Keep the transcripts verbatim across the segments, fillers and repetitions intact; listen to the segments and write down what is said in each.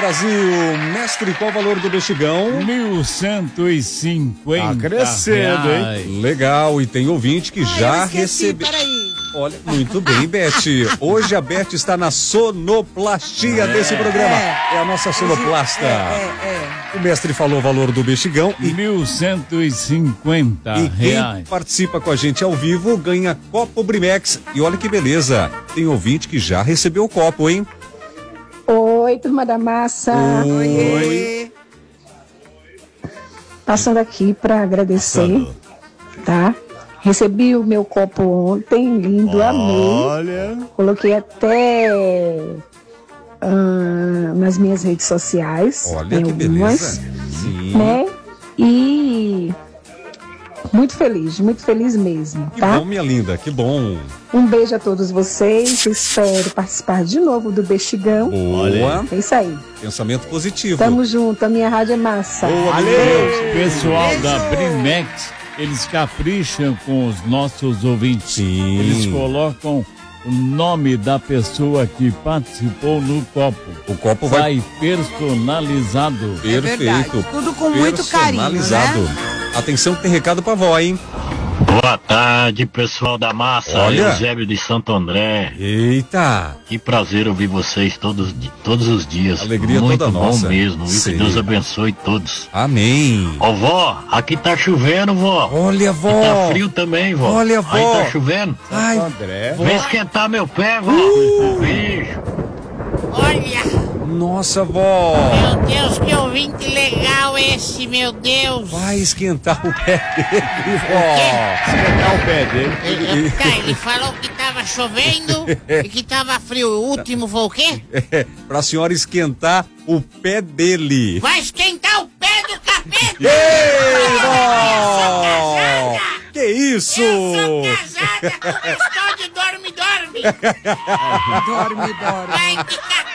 Brasil. Mestre, qual o valor do bexigão? Mil cento e cinquenta. Tá crescendo, hein? Legal, e tem ouvinte que ah, já recebeu. Olha, muito bem, Beth. Hoje a Beth está na sonoplastia é, desse programa. É, é a nossa sonoplasta. É, é, é. O mestre falou o valor do bexigão. E mil cento e cinquenta e quem reais. participa com a gente ao vivo ganha copo Brimex. E olha que beleza, tem ouvinte que já recebeu o copo, hein? Oi, turma da massa. Oi. Oi. Passando aqui para agradecer, Passando. tá? Recebi o meu copo ontem, lindo, Olha. amei. Coloquei até uh, nas minhas redes sociais. Olha tem que algumas, beleza. Sim. Né? E muito feliz, muito feliz mesmo, Que tá? bom, minha linda, que bom. Um beijo a todos vocês, espero participar de novo do Bexigão. Boa. É isso aí. Pensamento positivo. Tamo junto, a minha rádio é massa. Boa, Valeu. Pessoal da Brimex, eles capricham com os nossos ouvintes. Sim. Eles colocam o nome da pessoa que participou no copo. O copo vai Sai personalizado. Perfeito. É tudo com muito carinho, personalizado. né? Atenção que tem recado pra vó, hein? Boa tarde, pessoal da massa. Olha. Eusébio de Santo André. Eita. Que prazer ouvir vocês todos, todos os dias. Alegria Muito toda bom nossa. mesmo. Sim. Que Deus abençoe todos. Amém. Ó, vó, aqui tá chovendo, vó. Olha, vó. E tá frio também, vó. Olha, vó. Aí tá chovendo. Ai, André. Vem esquentar meu pé, vó. Uh. Beijo. Olha, nossa, vó. meu Deus, que ouvinte legal esse, meu Deus. Vai esquentar o pé dele, vó. Esquentar o pé dele. Ele, tá, ele falou que tava chovendo e que tava frio. O último foi o quê? É, pra senhora esquentar o pé dele. Vai esquentar o pé do capeta! Ei, vó! casada! Que isso? Eu sou casada com estou de dorme-dorme! Dorme, dorme. Vai te catar!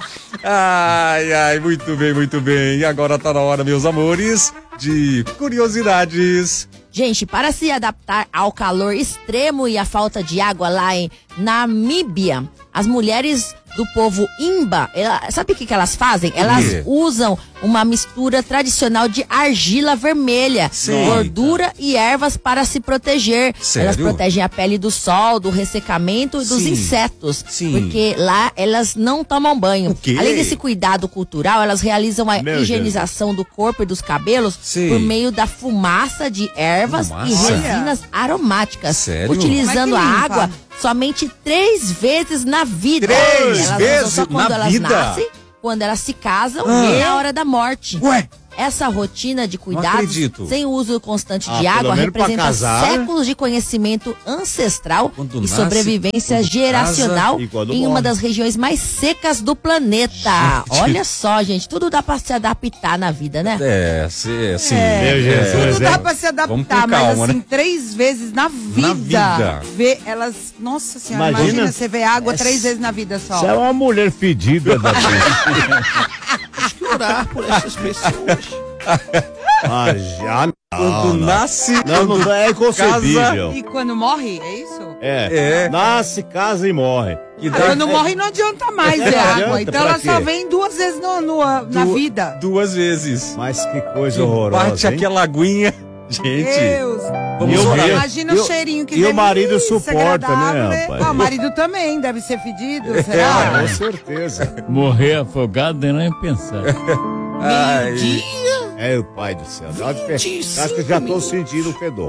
Ai, ai, muito bem, muito bem. E agora tá na hora, meus amores, de curiosidades. Gente, para se adaptar ao calor extremo e à falta de água lá em Namíbia, as mulheres do povo Imba, ela, sabe o que, que elas fazem? Elas quê? usam uma mistura tradicional de argila vermelha, Sim. gordura e ervas para se proteger. Sério? Elas protegem a pele do sol, do ressecamento e dos Sim. insetos. Sim. Porque lá elas não tomam banho. O quê? Além desse cuidado cultural, elas realizam a Meu higienização do corpo e dos cabelos Sim. por meio da fumaça de ervas Fumaça? e resinas aromáticas. Sério? Utilizando Como é a que limpa? água somente três vezes na vida. Três elas vezes usam só quando na elas vida? nascem, quando elas se casam Ah. e na hora da morte. Ué? Essa rotina de cuidados, acredito. sem o uso constante Ah, de pelo água, menos pra representa casar. séculos de conhecimento ancestral Quando e nasce, sobrevivência quando geracional casa e quando em uma morre. das regiões mais secas do planeta. Gente. Olha só, gente, tudo dá pra se adaptar na vida, né? É, sim, sim. Meu Jesus, Tudo dá hein? pra se Vamos com adaptar, mas calma, assim, né? três vezes na vida. Na vida. Ver elas. Nossa senhora, Imagina. imagina, você ver água três vezes na vida só. Você é uma mulher fedida da vida. Acho que orar por essas pessoas. Ah, já Quando não, não. nasce, Não, não é inconcebível. E quando morre, é isso? É. É. Nasce, casa e morre. que Ah, dá quando morre não adianta mais É, é não água. adianta, Então pra ela só quê? vem duas vezes no, no- na du- vida. duas vezes. Mas que coisa Que horrorosa, bate hein? aquela aguinha. Gente, Deus. vamos E o orar. marido- Imagina e o o- cheirinho que e o marido delícia, suporta, né, agradável. rapaz? Ah, o marido também deve ser fedido, Ah, será? com certeza. Morrer afogado nem pensar. Ai, É o pai do céu. Acho vinte e que acho que já tô sentindo o fedor.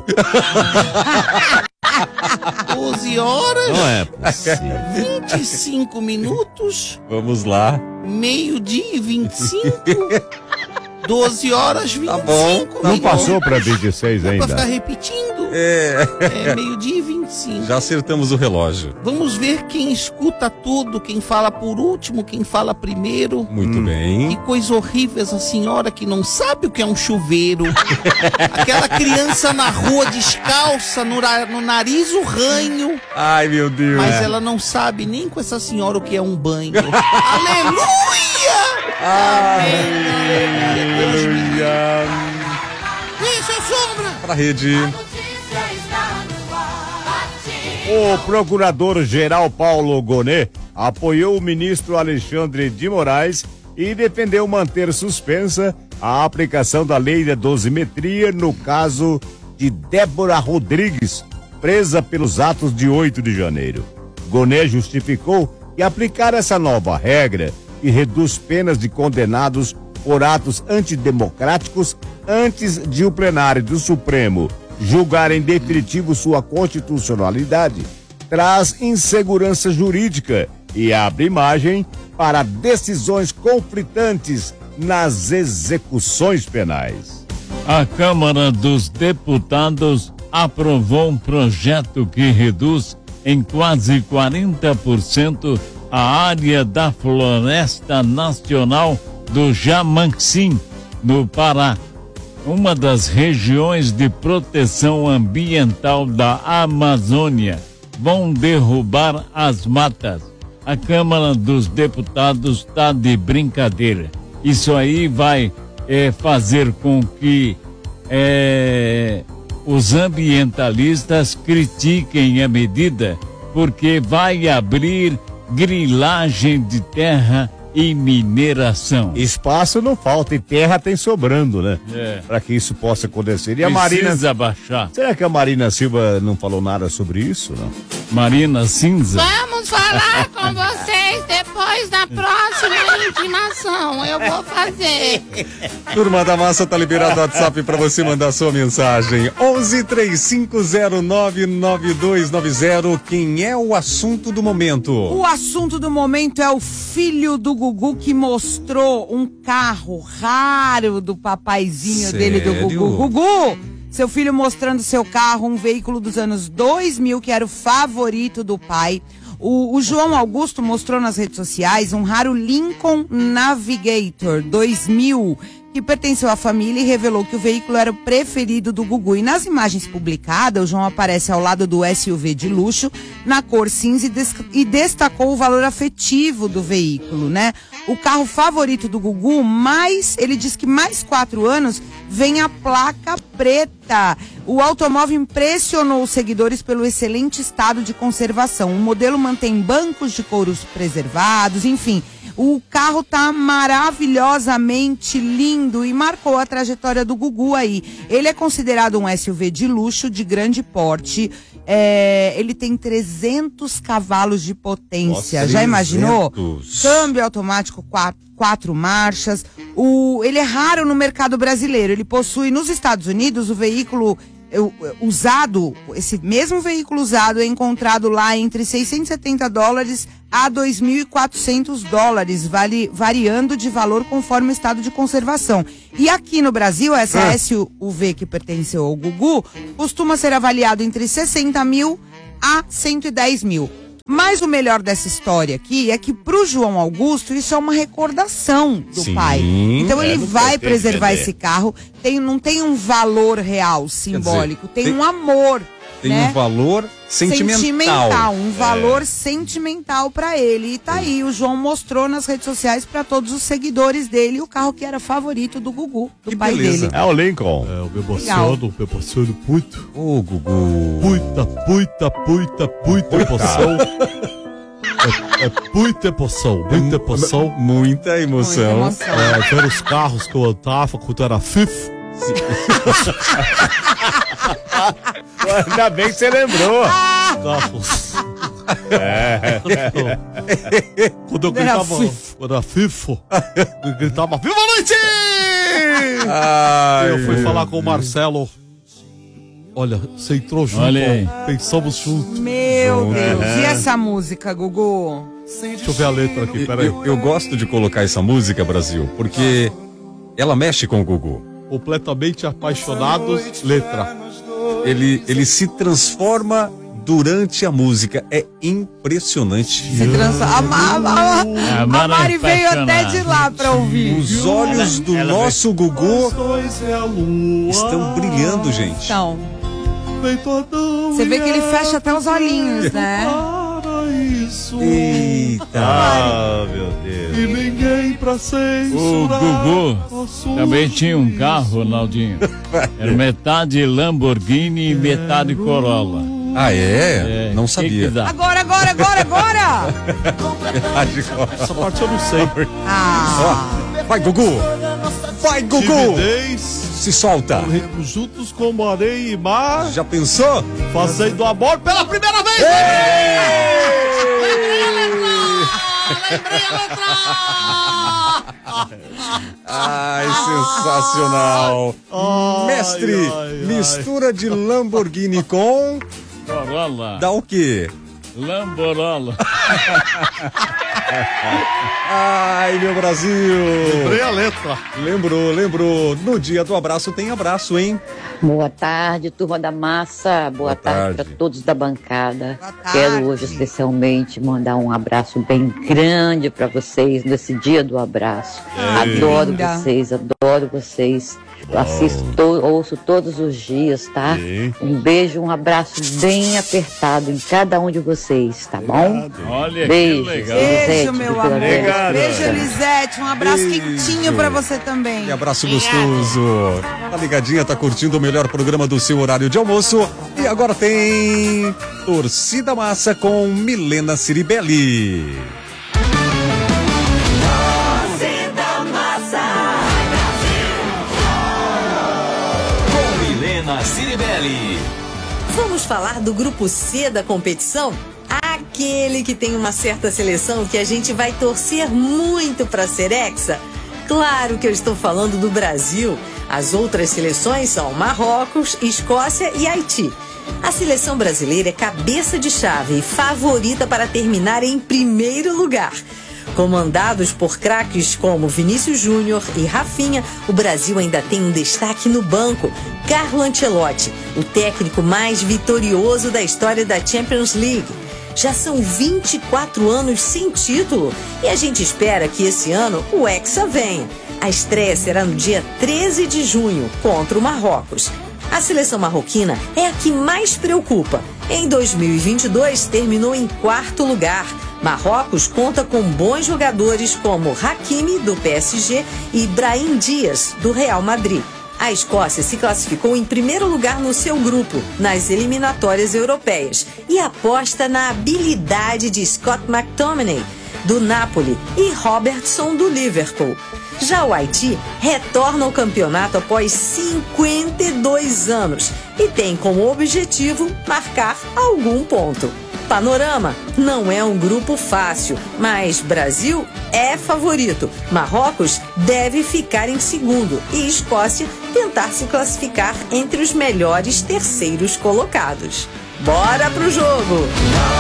doze horas, Não é possível. vinte e cinco minutos, vamos lá. meio-dia e vinte e cinco, doze horas, vinte e cinco Tá bom, minutos. Não passou pra vinte e seis Pra ficar ainda. repetindo, É, é meio-dia e vinte e cinco. já acertamos o relógio. Vamos ver quem escuta tudo, quem fala por último, quem fala primeiro. Muito Hum. Que bem. coisa horrível essa senhora que não sabe o que é um chuveiro. Aquela criança na rua descalça, no, ra- no nariz o ranho. Ai, meu Deus. Mas ela não sabe nem com essa senhora o que é um banho. Aleluia! Aleluia. Vem, seu sombra! Pra rede. O procurador-geral Paulo Gonet apoiou o ministro Alexandre de Moraes e defendeu manter suspensa a aplicação da lei da dosimetria no caso de Débora Rodrigues, presa pelos atos de oito de janeiro. Gonet justificou que aplicar essa nova regra, que reduz penas de condenados por atos antidemocráticos antes de o plenário do Supremo julgar em definitivo sua constitucionalidade, traz insegurança jurídica e abre margem para decisões conflitantes nas execuções penais. A Câmara dos Deputados aprovou um projeto que reduz em quase quarenta por cento a área da Floresta Nacional do Jamanxim, no Pará, uma das regiões de proteção ambiental da Amazônia. Vão derrubar as matas. A Câmara dos Deputados está de brincadeira. Isso aí vai é, fazer com que é, os ambientalistas critiquem a medida, porque vai abrir grilagem de terra e mineração. Espaço não falta e terra tem sobrando, né? É. Para que isso possa acontecer. E Precisa a Marina baixar. Será que a Marina Silva não falou nada sobre isso, não? Marina Cinza? Vamos falar com vocês depois da próxima intimação. Eu vou fazer. Turma da Massa, tá liberado o WhatsApp para você mandar sua mensagem. onze, três cinco zero nove, nove dois nove zero. Quem é o assunto do momento? O assunto do momento é o filho do Gugu que mostrou um carro raro do papaizinho Sério? dele, do Gugu. Gugu, seu filho mostrando seu carro, um veículo dos anos dois mil, que era o favorito do pai. O, o João Augusto mostrou nas redes sociais um raro Lincoln Navigator dois mil, que pertenceu à família e revelou que o veículo era o preferido do Gugu. E nas imagens publicadas, o João aparece ao lado do S U V de luxo, na cor cinza, e, des- e destacou o valor afetivo do veículo, né? O carro favorito do Gugu, mas ele diz que mais quatro anos vem a placa preta. O automóvel impressionou os seguidores pelo excelente estado de conservação. O modelo mantém bancos de couros preservados, enfim. O carro tá maravilhosamente lindo e marcou a trajetória do Gugu aí. Ele é considerado um S U V de luxo, de grande porte. É, ele tem trezentos cavalos de potência. Nossa, já imaginou? trezentos. Câmbio automático quatro, quatro marchas. O, ele é raro no mercado brasileiro. Ele possui nos Estados Unidos o veículo eu, usado, esse mesmo veículo usado é encontrado lá entre seiscentos e setenta dólares a dois mil e quatrocentos dólares, vale, variando de valor conforme o estado de conservação. E aqui no Brasil, essa Ah. S U V que pertenceu ao Gugu costuma ser avaliado entre sessenta mil a cento e dez mil. Mas o melhor dessa história aqui é que pro João Augusto isso é uma recordação do Sim, pai. Então é, ele não vai tem que preservar vender. esse carro. Tem, não tem um valor real, simbólico, dizer, tem, tem- um amor. Tem né? um valor sentimental. um valor sentimental pra ele. E tá aí, o João mostrou nas redes sociais pra todos os seguidores dele o carro que era favorito do Gugu, do Que pai beleza. dele. É o Lincoln. É, eu me Legal. emociono, me emociono muito. Ô, Gugu. Muita, muita, muita, muita emoção. É, é muita emoção, muita emoção. Muita emoção. Muita emoção. É, ver os carros que eu andava quando era fifo. Ainda bem que você lembrou. Carros. É. Quando eu Era gritava, fifo. quando era fifo, eu gritava, Viva a noite! Ai, Eu fui falar com o Marcelo. Olha, você entrou junto, Olha aí. ó, pensamos junto. Meu Deus. E essa música, Gugu? Deixa eu ver a letra aqui, Eu, peraí. eu- eu gosto de colocar essa música, Brasil, porque ela mexe com o Gugu. Completamente apaixonados, letra. Ele, ele se transforma durante a música. É impressionante. Se transforma. A, a, a, a Mara Mari veio até apaixonada. de lá pra ouvir. Os olhos do Ela nosso Gugu Dois é a lua. estão brilhando, gente. Então, Feito Adão você vê e que ele Eva fecha até os olhinhos, né? paraíso. Eita. Ah, meu Deus. E ninguém pra O censurar. Gugu nosso também tinha um carro, Ronaldinho. Era metade Lamborghini e metade Corolla. Ah, é? É, Não que sabia. que dá? Agora, agora, agora, agora! Verdade, Essa parte eu não sei. Ah, ó. Vai, Gugu! Vai, Gugu! Divideis, Se solta! juntos como areia e mar, Já pensou? fazendo amor pela primeira vez! Ai, sensacional! Ai, Mestre, ai, ai. mistura de Lamborghini com... Corolla, Dá o quê? Lamborola. Ai, meu Brasil! Lembrei a letra. Lembrou, lembrou. No dia do abraço tem abraço, hein? Boa tarde, turma da massa. Boa, Boa tarde tarde. para todos da bancada. Boa tarde. Quero hoje especialmente mandar um abraço bem grande para vocês nesse dia do abraço. Adoro Linda. vocês, adoro vocês. Eu assisto, to- ouço todos os dias, tá? Sim. Um beijo, um abraço bem apertado em cada um de vocês, tá bom? Olha Beijo. que legal. beijo, Elisete, meu do Vila amor. Velha. Obrigado. Beijo, Elisete. Um abraço Beijo. quentinho pra você também. E abraço gostoso. Tá ligadinha, tá curtindo o melhor programa do seu horário de almoço. E agora tem Torcida Massa com Milena Ciribelli. Milena Ciribelli. Vamos falar do grupo C da competição? Aquele que tem uma certa seleção que a gente vai torcer muito para ser hexa? Claro que eu estou falando do Brasil. As outras seleções são Marrocos, Escócia e Haiti. A seleção brasileira é cabeça de chave e favorita para terminar em primeiro lugar. Comandados por craques como Vinícius Júnior e Rafinha, o Brasil ainda tem um destaque no banco: Carlo Ancelotti, o técnico mais vitorioso da história da Champions League. Já são vinte e quatro anos sem título e a gente espera que esse ano o Hexa venha. A estreia será no dia treze de junho, contra o Marrocos. A seleção marroquina é a que mais preocupa. Em dois mil e vinte e dois, terminou em quarto lugar. Marrocos conta com bons jogadores como Hakimi, do P S G, e Brahim Dias, do Real Madrid. A Escócia se classificou em primeiro lugar no seu grupo, nas eliminatórias europeias, e aposta na habilidade de Scott McTominay, do Napoli, e Robertson, do Liverpool. Já o Haiti retorna ao campeonato após cinquenta e dois anos e tem como objetivo marcar algum ponto. Panorama: não é um grupo fácil, mas Brasil é favorito. Marrocos deve ficar em segundo e Escócia tentar se classificar entre os melhores terceiros colocados. Bora pro jogo!